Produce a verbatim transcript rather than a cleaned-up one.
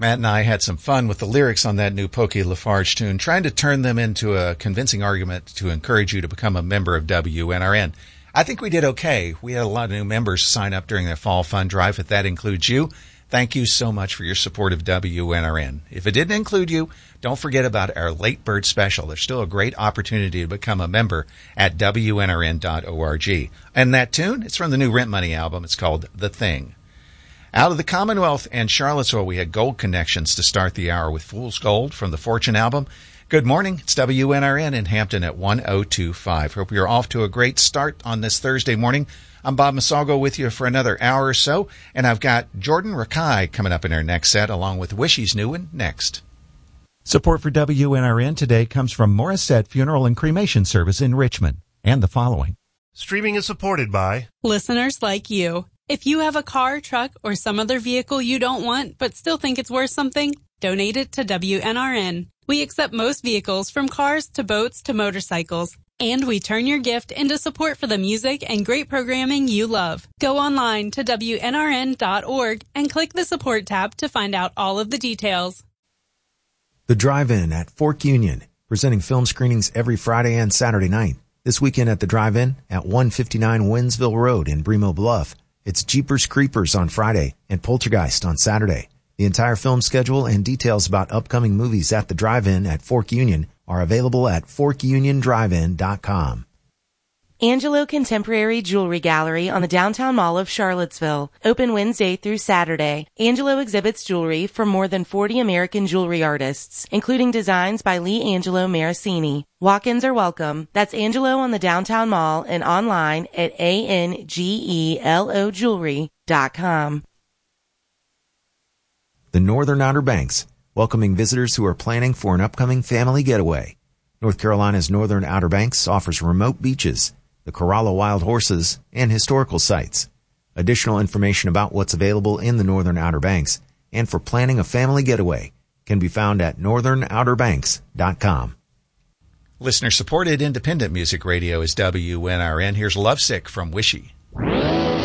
Matt and I had some fun with the lyrics on that new Pokey Lafarge tune, trying to turn them into a convincing argument to encourage you to become a member of W N R N. I think we did okay. We had a lot of new members sign up during their fall fund drive. If that includes you, thank you so much for your support of W N R N. If it didn't include you, don't forget about our late bird special. There's still a great opportunity to become a member at W N R N dot org. And that tune, it's from the new Rent Money album. It's called The Thing. Out of the Commonwealth and Charlottesville, we had Gold Connections to start the hour with Fool's Gold from the Fortune album. Good morning. It's W N R N in Hampton at one oh two point five. Hope you're off to a great start on this Thursday morning. I'm Bob Masalgo with you for another hour or so, and I've got Jordan Rakai coming up in our next set, along with Wishy's new one next. Support for W N R N today comes from Morissette Funeral and Cremation Service in Richmond, and the following. Streaming is supported by listeners like you. If you have a car, truck, or some other vehicle you don't want but still think it's worth something, donate it to W N R N. We accept most vehicles, from cars to boats to motorcycles. And we turn your gift into support for the music and great programming you love. Go online to W N R N dot org and click the support tab to find out all of the details. The Drive-In at Fork Union, presenting film screenings every Friday and Saturday night. This weekend at the Drive-In at one fifty-nine Winsville Road in Bremo Bluff. It's Jeepers Creepers on Friday and Poltergeist on Saturday. The entire film schedule and details about upcoming movies at the Drive-In at Fork Union are available at fork union drive in dot com. Angelo Contemporary Jewelry Gallery on the downtown mall of Charlottesville. Open Wednesday through Saturday. Angelo exhibits jewelry from more than forty American jewelry artists, including designs by Lee Angelo Maracini. Walk-ins are welcome. That's Angelo on the downtown mall and online at A N G E L O jewelry dot com. The Northern Outer Banks, welcoming visitors who are planning for an upcoming family getaway. North Carolina's Northern Outer Banks offers remote beaches, the Corolla Wild Horses, and historical sites. Additional information about what's available in the Northern Outer Banks and for planning a family getaway can be found at northern outer banks dot com. Listener-supported independent music radio is W N R N. Here's Lovesick from Wishy.